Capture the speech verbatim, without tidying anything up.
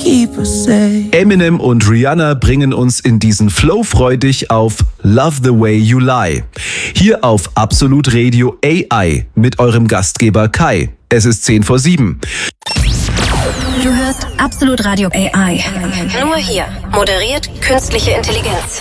keep us safe. Eminem und Rihanna bringen uns in diesen Flow freudig auf Love the Way You Lie. Hier auf Absolut Radio A I mit eurem Gastgeber Kai. Es ist zehn vor sieben. Du hörst Absolut Radio A I. Nur hier. Moderiert künstliche Intelligenz.